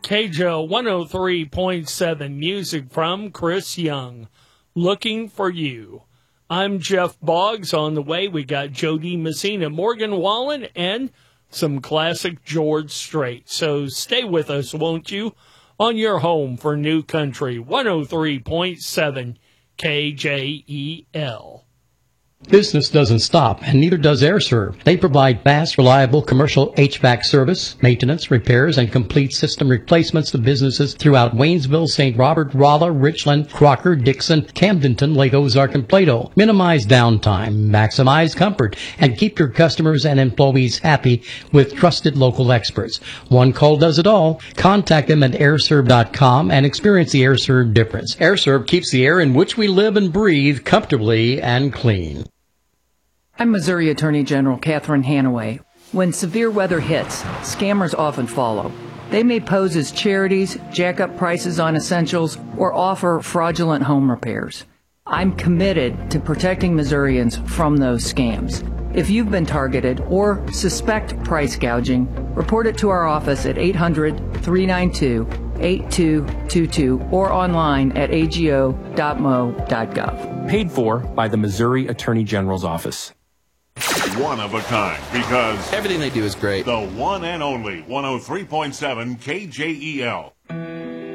KJO 103.7, music from Chris Young, Looking for You. I'm Jeff Boggs. On the way, we got Jody Messina, Morgan Wallen, and some classic George Strait. So stay with us, won't you, on your home for New Country, 103.7 KJEL. Business doesn't stop, and neither does AirServe. They provide fast, reliable commercial HVAC service, maintenance, repairs, and complete system replacements to businesses throughout Waynesville, St. Robert, Rolla, Richland, Crocker, Dixon, Camdenton, Lake Ozark, and Plato. Minimize downtime, maximize comfort, and keep your customers and employees happy with trusted local experts. One call does it all. Contact them at airserve.com and experience the AirServe difference. AirServe keeps the air in which we live and breathe comfortably and clean. I'm Missouri Attorney General Catherine Hanaway. When severe weather hits, scammers often follow. They may pose as charities, jack up prices on essentials, or offer fraudulent home repairs. I'm committed to protecting Missourians from those scams. If you've been targeted or suspect price gouging, report it to our office at 800-392-8222 or online at ago.mo.gov. Paid for by the Missouri Attorney General's Office. One of a kind, because everything they do is great. The one and only 103.7 KJEL.